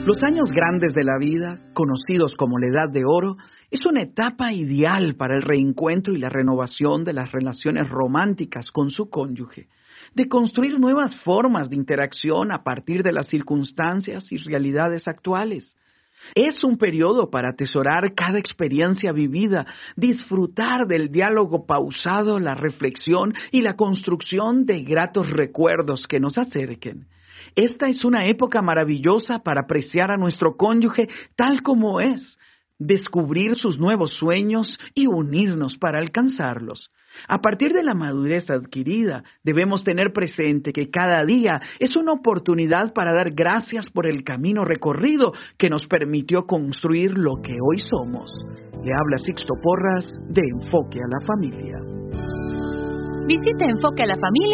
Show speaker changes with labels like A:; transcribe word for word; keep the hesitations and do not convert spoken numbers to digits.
A: Los años grandes de la vida, conocidos como la Edad de Oro, es una etapa ideal para el reencuentro y la renovación de las relaciones románticas con su cónyuge, de construir nuevas formas de interacción a partir de las circunstancias y realidades actuales. Es un periodo para atesorar cada experiencia vivida, disfrutar del diálogo pausado, la reflexión y la construcción de gratos recuerdos que nos acerquen. Esta es una época maravillosa para apreciar a nuestro cónyuge tal como es, descubrir sus nuevos sueños y unirnos para alcanzarlos. A partir de la madurez adquirida, debemos tener presente que cada día es una oportunidad para dar gracias por el camino recorrido que nos permitió construir lo que hoy somos. Le habla Sixto Porras de Enfoque a la Familia.
B: Visita Enfoque a la Familia